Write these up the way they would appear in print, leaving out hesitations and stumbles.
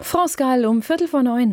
France Gall um 8:45.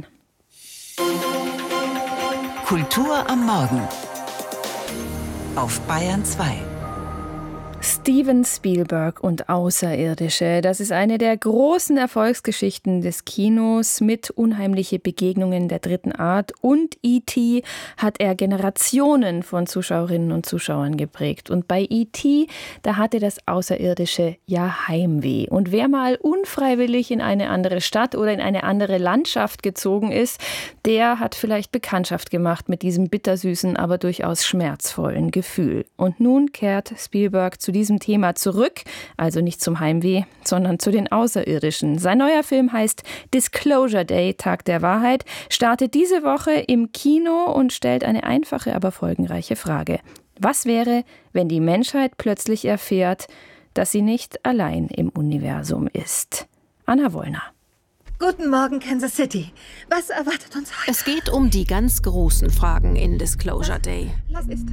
Kultur am Morgen auf Bayern 2. Steven Spielberg und Außerirdische. Das ist eine der großen Erfolgsgeschichten des Kinos. Mit Unheimliche Begegnungen der dritten Art und E.T. hat er Generationen von Zuschauerinnen und Zuschauern geprägt. Und bei E.T., da hatte das Außerirdische ja Heimweh. Und wer mal unfreiwillig in eine andere Stadt oder in eine andere Landschaft gezogen ist, der hat vielleicht Bekanntschaft gemacht mit diesem bittersüßen, aber durchaus schmerzvollen Gefühl. Und nun kehrt Spielberg zu diesem Thema zurück, also nicht zum Heimweh, sondern zu den Außerirdischen. Sein neuer Film heißt Disclosure Day, Tag der Wahrheit, startet diese Woche im Kino und stellt eine einfache, aber folgenreiche Frage. Was wäre, wenn die Menschheit plötzlich erfährt, dass sie nicht allein im Universum ist? Anna Wollner. Guten Morgen, Kansas City. Was erwartet uns heute? Es geht um die ganz großen Fragen in Disclosure Day. Was ist?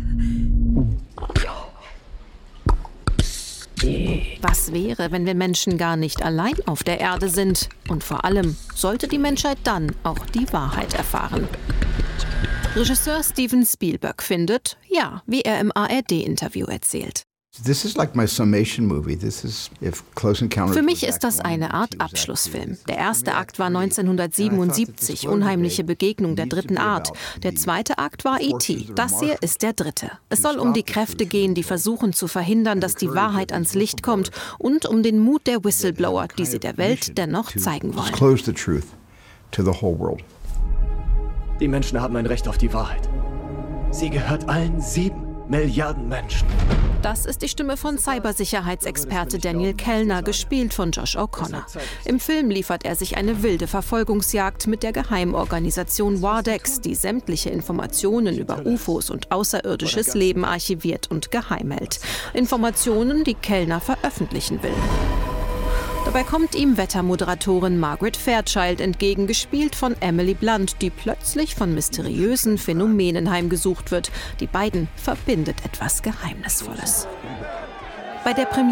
Was wäre, wenn wir Menschen gar nicht allein auf der Erde sind? Und vor allem, sollte die Menschheit dann auch die Wahrheit erfahren? Regisseur Steven Spielberg findet, ja, wie er im ARD-Interview erzählt. Für mich ist das eine Art Abschlussfilm. Der erste Akt war 1977, Unheimliche Begegnung der dritten Art. Der zweite Akt war E.T. Das hier ist der dritte. Es soll um die Kräfte gehen, die versuchen zu verhindern, dass die Wahrheit ans Licht kommt, und um den Mut der Whistleblower, die sie der Welt dennoch zeigen wollen. Die Menschen haben ein Recht auf die Wahrheit. Sie gehört allen 7 Milliarden Menschen. Das ist die Stimme von Cybersicherheitsexperte Daniel Kellner, gespielt von Josh O'Connor. Im Film liefert er sich eine wilde Verfolgungsjagd mit der Geheimorganisation Wardex, die sämtliche Informationen über UFOs und außerirdisches Leben archiviert und geheim hält. Informationen, die Kellner veröffentlichen will. Dabei kommt ihm Wettermoderatorin Margaret Fairchild entgegen, gespielt von Emily Blunt, die plötzlich von mysteriösen Phänomenen heimgesucht wird. Die beiden verbindet etwas Geheimnisvolles. Bei der Premiere